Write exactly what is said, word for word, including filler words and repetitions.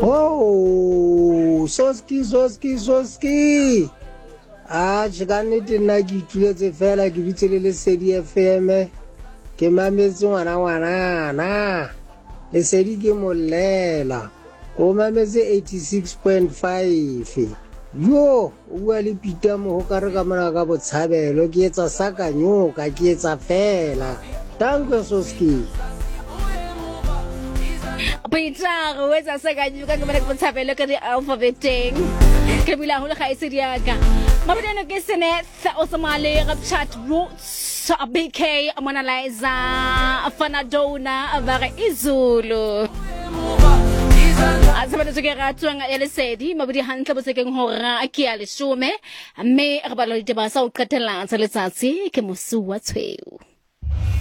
Oh, soski, soski, soski. Ah, chikanete nna ke ituletse fela ke bitsele Lesedi F M. Ke mametse ngwana ngwana. Lesedi ke molela. O mametse eighty-six point five. Yo, o bua le Peter mo ho ka re ka mona ka botshabelo ke etsa sakanyoka ke etsa fela. Danke soski. Peter, o etsa sakanyoka ke mona ka botshabelo ka di alphabeting. Ke bila ho le khaisedi ya ka. Mabudana ke sene o samale ga chat roots a B K amanaliza afanadona avara izulu. Azabana tsoke ratwa nga Lesedi mabudi hantle botsekeng hora ke ya leshome mme re balo ditaba sa o qetellang tsa letsatsi ke mosu wa tshweu.